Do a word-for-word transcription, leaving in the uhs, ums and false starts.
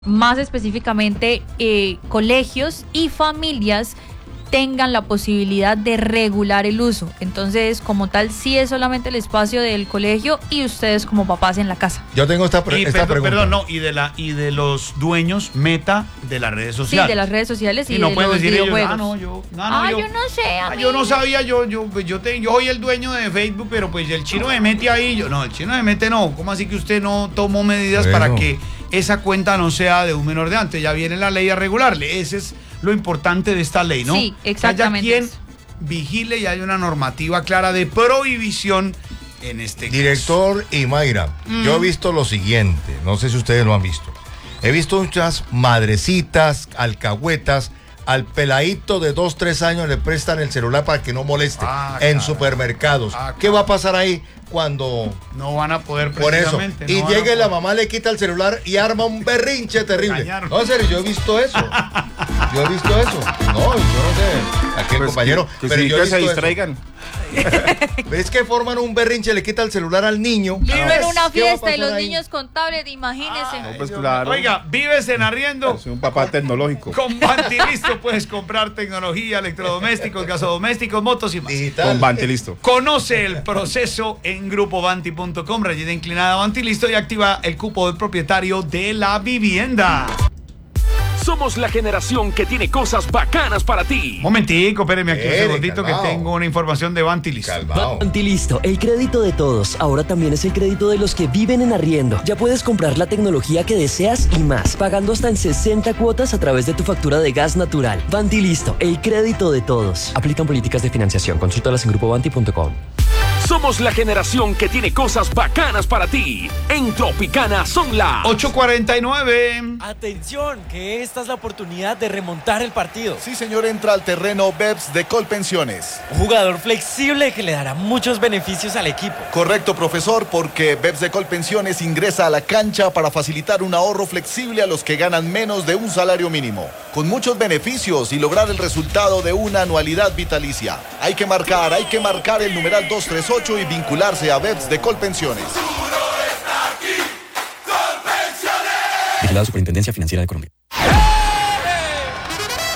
más específicamente eh, colegios y familias tengan la posibilidad de regular el uso. Entonces, como tal, sí es solamente el espacio del colegio y ustedes como papás en la casa. Yo tengo esta, pre y, esta perdón, pregunta. Perdón, no, y de, la, y de los dueños meta de las redes sociales. Sí, de las redes sociales y, y no de pueden los decir ellos, videojuegos. ah, no, yo, no, no, ah, yo, yo no sé, ah, yo no sabía, yo, yo, yo, te, yo soy el dueño de Facebook, pero pues el chino me mete ahí. Yo, no, el chino me mete no. ¿Cómo así que usted no tomó medidas bueno. para que esa cuenta no sea de un menor de antes? Ya viene la ley a regularle. Ese es lo importante de esta ley, ¿no? Sí, exactamente. Que haya quien vigile y hay una normativa clara de prohibición en este Director caso. y Mayra, mm. yo he visto lo siguiente, no sé si ustedes lo han visto. He visto muchas madrecitas, alcahuetas, al peladito de dos, tres años le prestan el celular para que no moleste ah, en cara. supermercados. Ah, ¿Qué va a pasar ahí cuando no van a poder precisamente? Por eso. Y no llegue la mamá, le quita el celular y arma un berrinche terrible. Cañaron. No, en serio, yo he visto eso. Yo he visto eso. No, yo no sé. Aquí el pues compañero. Que, que pero sí, yo que he visto se distraigan. Es que forman un berrinche, le quita el celular al niño. Vive en una fiesta y los ahí? niños con tablet, imagínese. Ah, no, pues claro. Oiga, vives en arriendo. Es un papá tecnológico. Con Bantilisto puedes comprar tecnología, electrodomésticos, gasodomésticos, motos y más. Digital. Con Bantilisto. Conoce el proceso en grupo banti punto com, rayita inclinada Bantilisto y activa el cupo del propietario de la vivienda. Somos la generación que tiene cosas bacanas para ti. Momentico, espéreme aquí un segundito que tengo una información de Bantilisto. Bantilisto, el crédito de todos. Ahora también es el crédito de los que viven en arriendo. Ya puedes comprar la tecnología que deseas y más, pagando hasta en sesenta cuotas a través de tu factura de gas natural. Bantilisto, el crédito de todos. Aplican políticas de financiación. Consúltalas en grupo banti punto com. Somos la generación que tiene cosas bacanas para ti. En Tropicana son las ocho cuarenta y nueve. Atención, que esta es la oportunidad de remontar el partido. Sí, señor, entra al terreno Beps de Colpensiones. Un jugador flexible que le dará muchos beneficios al equipo. Correcto, profesor, porque Beps de Colpensiones ingresa a la cancha para facilitar un ahorro flexible a los que ganan menos de un salario mínimo. Con muchos beneficios y lograr el resultado de una anualidad vitalicia. Hay que marcar, hay que marcar el numeral dos tres ocho y vincularse a Beps de Colpensiones. Vigilado Superintendencia Financiera de Colombia.